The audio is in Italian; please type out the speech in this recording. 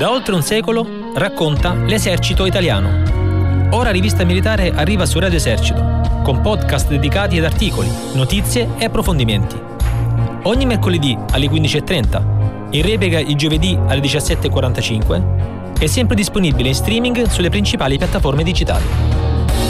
Da oltre un secolo racconta l'Esercito Italiano. Ora Rivista Militare arriva su Radio Esercito, con podcast dedicati ad articoli, notizie e approfondimenti. Ogni mercoledì alle 15:30, in replica il giovedì alle 17:45, è sempre disponibile in streaming sulle principali piattaforme digitali.